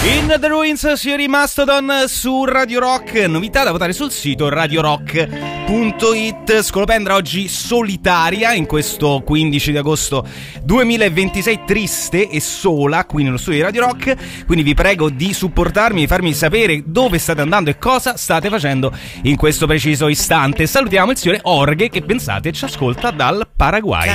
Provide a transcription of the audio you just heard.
In The Ruins, signori Mastodon su Radio Rock. Novità da votare sul sito radiorock.it. Scolopendra oggi solitaria in questo 15 di agosto 2026, triste e sola qui nello studio di Radio Rock. Quindi vi prego di supportarmi, di farmi sapere dove state andando e cosa state facendo in questo preciso istante. Salutiamo il signore Orghe che, pensate, ci ascolta dal Paraguay.